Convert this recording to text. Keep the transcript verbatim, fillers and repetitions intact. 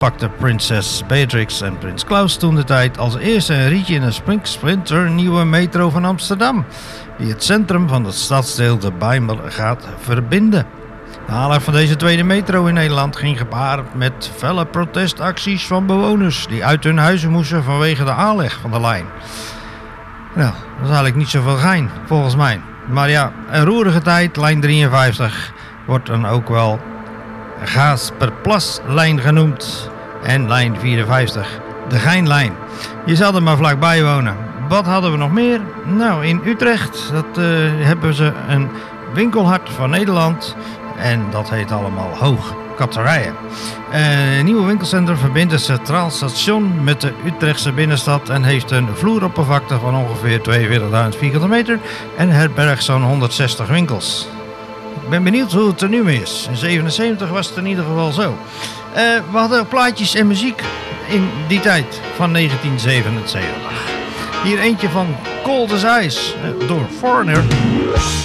pakte prinses Beatrix en prins Klaus toen de tijd als eerste een rietje in een sprinter nieuwe metro van Amsterdam, die het centrum van het stadsdeel de Bijlmer gaat verbinden. De aanleg van deze tweede metro in Nederland ging gepaard met felle protestacties van bewoners die uit hun huizen moesten vanwege de aanleg van de lijn. Nou, dat is eigenlijk niet zoveel gein, volgens mij. Maar ja, een roerige tijd, lijn drieënvijftig, wordt dan ook wel Gaasperplaslijn genoemd. En lijn vierenvijftig, de Geinlijn. Je zal er maar vlakbij wonen. Wat hadden we nog meer? Nou, in Utrecht dat, uh, hebben ze een winkelhart van Nederland. En dat heet allemaal Hoog Katerijen. Uh, een nieuwe winkelcentrum verbindt het Centraal Station met de Utrechtse binnenstad en heeft een vloeroppervlakte van ongeveer tweeënveertigduizend vierkante meter en herbergt zo'n honderdzestig winkels. Ik ben benieuwd hoe het er nu mee is. In zevenenzeventig was het in ieder geval zo. Uh, we hadden plaatjes en muziek in die tijd van negentien zevenenzeventig. Hier eentje van Cold as Ice uh, door Foreigner.